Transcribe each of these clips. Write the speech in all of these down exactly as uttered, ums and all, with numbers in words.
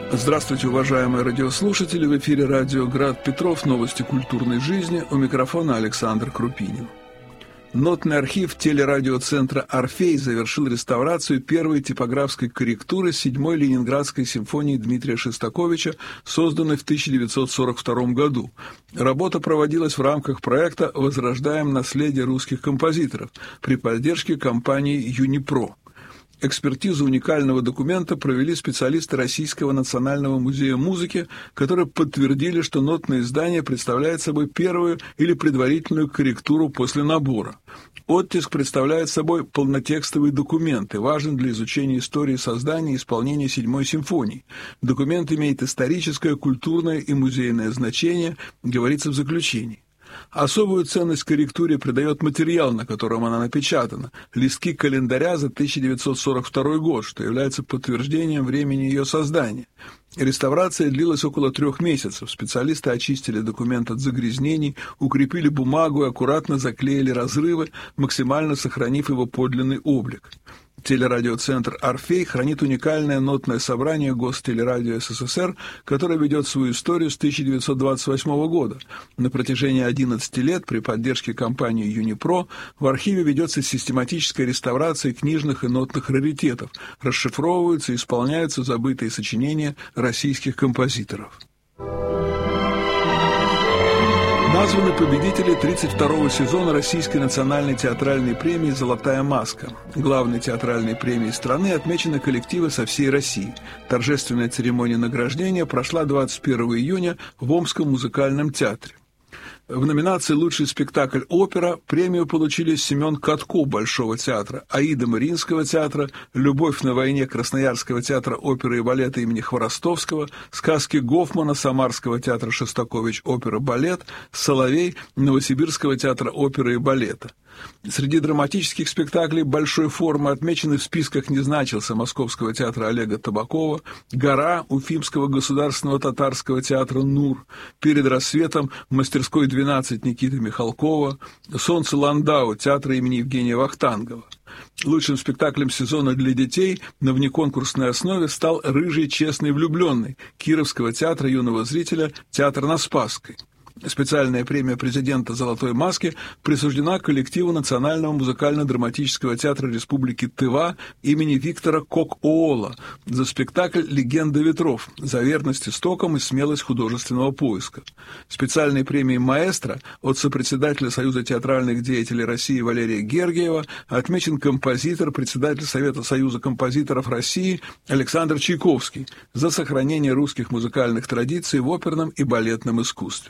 Здравствуйте, уважаемые радиослушатели! В эфире радио «Град Петров», новости культурной жизни. У микрофона Александр Крупинин. Нотный архив телерадиоцентра «Орфей» завершил реставрацию первой типографской корректуры седьмой Ленинградской симфонии Дмитрия Шостаковича, созданной в тысяча девятьсот сорок втором году. Работа проводилась в рамках проекта «Возрождаем наследие русских композиторов» при поддержке компании «Юнипро». Экспертизу уникального документа провели специалисты Российского национального музея музыки, которые подтвердили, что нотное издание представляет собой первую или предварительную корректуру после набора. Оттиск представляет собой полнотекстовый документ и важен для изучения истории создания и исполнения седьмой симфонии. Документ имеет историческое, культурное и музейное значение, говорится в заключении. Особую ценность корректуре придает материал, на котором она напечатана, листки календаря за тысяча девятьсот сорок второй год, что является подтверждением времени ее создания. Реставрация длилась около трех месяцев. Специалисты очистили документ от загрязнений, укрепили бумагу и аккуратно заклеили разрывы, максимально сохранив его подлинный облик. Телерадиоцентр «Орфей» хранит уникальное нотное собрание Гостелерадио СССР, которое ведет свою историю с тысяча девятьсот двадцать восьмого года. На протяжении одиннадцати лет при поддержке компании «Юнипро» в архиве ведется систематическая реставрация книжных и нотных раритетов, расшифровываются и исполняются забытые сочинения российских композиторов. Названы победители тридцать второго сезона Российской национальной театральной премии «Золотая маска». Главной театральной премией страны отмечены коллективы со всей России. Торжественная церемония награждения прошла двадцать первого июня в Омском музыкальном театре. В номинации «Лучший спектакль опера» премию получили Семен Катко Большого театра, Аида Мариинского театра, «Любовь на войне» Красноярского театра оперы и балета имени Хворостовского, «Сказки Гофмана» Самарского театра Шостакович опера-балет, «Соловей» Новосибирского театра оперы и балета. Среди драматических спектаклей большой формы отмечены в списках не значился Московского театра Олега Табакова, «Гора» Уфимского государственного татарского театра «Нур», «Перед рассветом» мастерской двенадцать Никиты Михалкова, «Солнце Ландау» театра имени Евгения Вахтангова. Лучшим спектаклем сезона для детей на внеконкурсной основе стал «Рыжий честный влюбленный» Кировского театра юного зрителя «Театр на Спасской». Специальная премия президента «Золотой маски» присуждена коллективу Национального музыкально-драматического театра Республики Тыва имени Виктора Кок-Оола за спектакль «Легенда ветров» за верность истокам и смелость художественного поиска. Специальной премией «Маэстро» от сопредседателя Союза театральных деятелей России Валерия Гергиева отмечен композитор, председатель Совета Союза композиторов России Александр Чайковский за сохранение русских музыкальных традиций в оперном и балетном искусстве.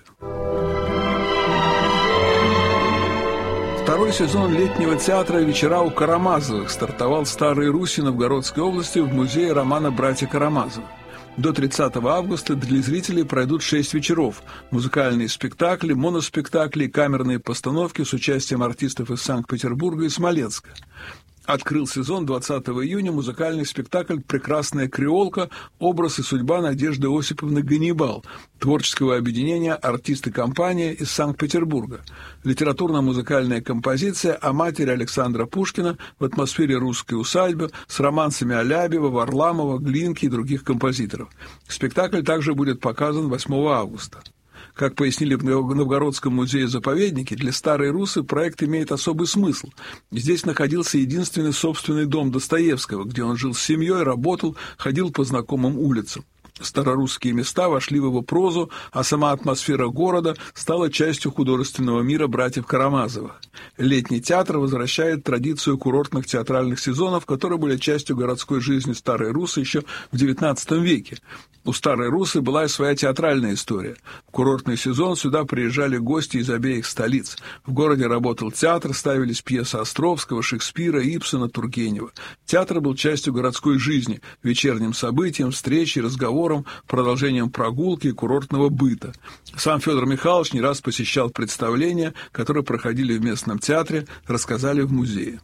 Второй сезон летнего театра «Вечера у Карамазовых» стартовал в Старой Руси Новгородской области в музее романа «Братья Карамазовы». До тридцатого августа для зрителей пройдут шесть вечеров, музыкальные спектакли, моноспектакли и камерные постановки с участием артистов из Санкт-Петербурга и Смоленска. Открыл сезон двадцатого июня музыкальный спектакль «Прекрасная креолка. Образ и судьба Надежды Осиповны Ганнибал» творческого объединения «Артисты компания» из Санкт-Петербурга. Литературно-музыкальная композиция о матери Александра Пушкина в атмосфере русской усадьбы с романсами Алябьева, Варламова, Глинки и других композиторов. Спектакль также будет показан восьмого августа. Как пояснили в Новгородском музее-заповеднике, для Старой Русы проект имеет особый смысл. Здесь находился единственный собственный дом Достоевского, где он жил с семьей, работал, ходил по знакомым улицам. Старорусские места вошли в его прозу, а сама атмосфера города стала частью художественного мира братьев Карамазовых. Летний театр возвращает традицию курортных театральных сезонов, которые были частью городской жизни Старой Русы еще в девятнадцатом веке. У Старой Русы была и своя театральная история. В курортный сезон сюда приезжали гости из обеих столиц. В городе работал театр, ставились пьесы Островского, Шекспира, Ибсена, Тургенева. Театр был частью городской жизни, вечерним событием, встречей, разговором, продолжением прогулки и курортного быта. Сам Федор Михайлович не раз посещал представления, которые проходили в местном театре, рассказали в музее.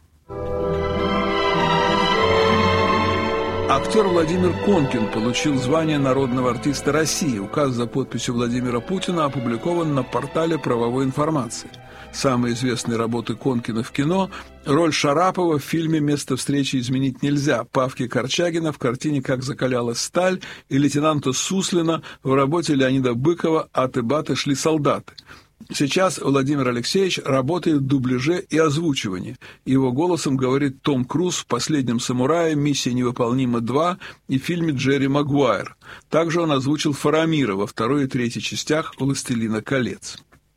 Актер Владимир Конкин получил звание народного артиста России. Указ за подписью Владимира Путина опубликован на портале правовой информации. Самые известные работы Конкина в кино – роль Шарапова в фильме «Место встречи изменить нельзя», Павки Корчагина в картине «Как закалялась сталь» и лейтенанта Суслина в работе Леонида Быкова «Аты-баты шли солдаты». Сейчас Владимир Алексеевич работает в дубляже и озвучивании. Его голосом говорит Том Круз в «Последнем самурае», «Миссия невыполнима два» и фильме «Джерри Магуайр». Также он озвучил Фарамира во второй и третьей частях «Властелина колец».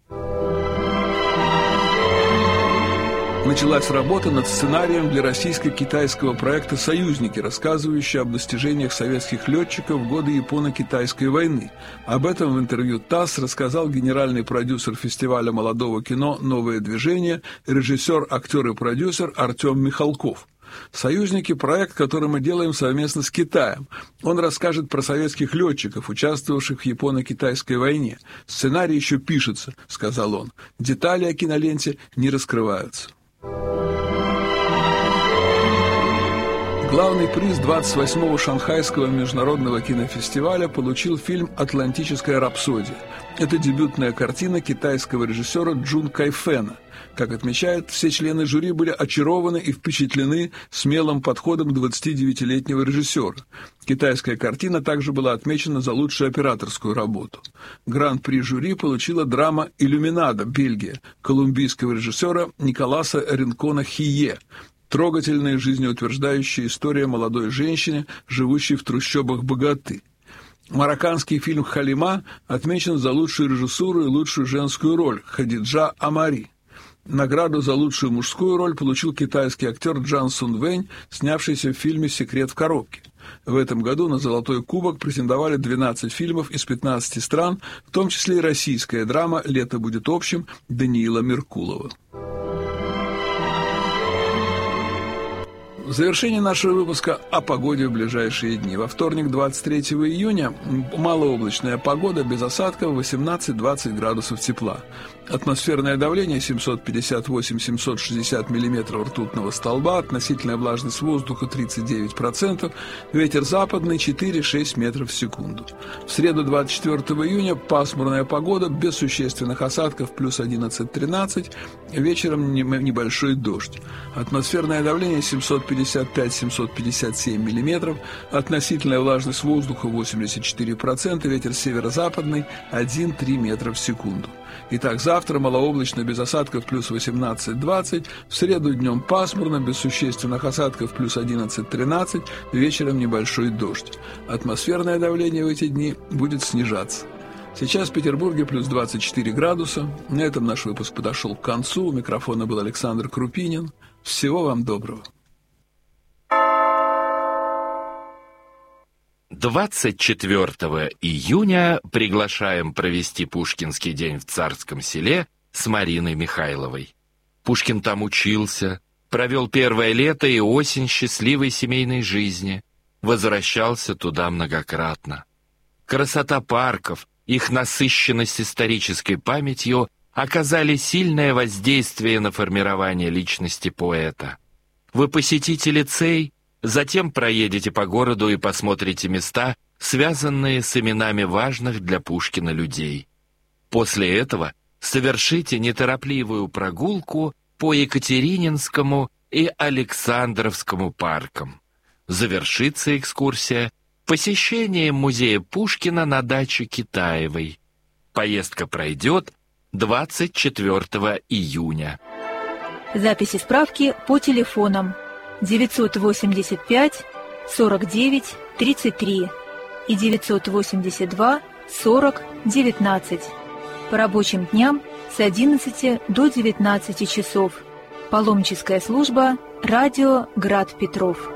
Началась работа над сценарием для российско-китайского проекта «Союзники», рассказывающего об достижениях советских летчиков в годы Японо-Китайской войны. Об этом в интервью ТАСС рассказал генеральный продюсер фестиваля молодого кино «Новое движение», режиссер, актер и продюсер Артем Михалков. «Союзники» – проект, который мы делаем совместно с Китаем. Он расскажет про советских летчиков, участвовавших в Японо-Китайской войне. «Сценарий еще пишется», – сказал он. «Детали о киноленте не раскрываются». Главный приз двадцать восьмого Шанхайского международного кинофестиваля получил фильм «Атлантическая рапсодия». Это дебютная картина китайского режиссера Джун Кайфена. Как отмечают, все члены жюри были очарованы и впечатлены смелым подходом двадцатидевятилетнего режиссера. Китайская картина также была отмечена за лучшую операторскую работу. Гран-при жюри получила драма «Иллюминадо», Бельгия, колумбийского режиссера Николаса Ринкона Хие. Трогательная жизнеутверждающая история молодой женщины, живущей в трущобах Боготы. Марокканский фильм «Халима» отмечен за лучшую режиссуру и лучшую женскую роль Хадиджа Амари. Награду за лучшую мужскую роль получил китайский актер Джан Сун Вэнь, снявшийся в фильме «Секрет в коробке». В этом году на «Золотой кубок» претендовали двенадцать фильмов из пятнадцати стран, в том числе и российская драма «Лето будет общим» Даниила Меркулова. В завершение нашего выпуска о погоде в ближайшие дни. Во вторник, двадцать третьего июня, малооблачная погода, без осадков, восемнадцать-двадцать градусов тепла. Атмосферное давление семьсот пятьдесят восемь - семьсот шестьдесят миллиметров ртутного столба, относительная влажность воздуха тридцать девять процентов, ветер западный четыре-шесть метров в секунду. В среду, двадцать четвёртого июня, пасмурная погода, без существенных осадков, плюс одиннадцать-тринадцать, вечером небольшой дождь. Атмосферное давление семьсот пятьдесят пять - семьсот пятьдесят семь миллиметров, относительная влажность воздуха восемьдесят четыре процента, ветер северо-западный один-три метра в секунду. Итак, завтра малооблачно, без осадков, плюс восемнадцать-двадцать, в среду днем пасмурно, без существенных осадков, плюс одиннадцать-тринадцать, вечером небольшой дождь. Атмосферное давление в эти дни будет снижаться. Сейчас в Петербурге плюс двадцать четыре градуса. На этом наш выпуск подошел к концу. У микрофона был Александр Крупинин. Всего вам доброго. двадцать четвёртого июня приглашаем провести Пушкинский день в Царском Селе с Мариной Михайловой. Пушкин там учился, провел первое лето и осень счастливой семейной жизни, возвращался туда многократно. Красота парков, их насыщенность исторической памятью оказали сильное воздействие на формирование личности поэта. Вы посетите лицей, затем проедете по городу и посмотрите места, связанные с именами важных для Пушкина людей. После этого совершите неторопливую прогулку по Екатерининскому и Александровскому паркам. Завершится экскурсия посещением музея Пушкина на даче Китаевой. Поездка пройдет двадцать четвёртого июня. Записи справки по телефонам девятьсот восемьдесят пять сорок девять тридцать три и девятьсот восемьдесят два сорок девятнадцать. По рабочим дням с одиннадцати до девятнадцати часов. Паломническая служба «Радио Град Петров».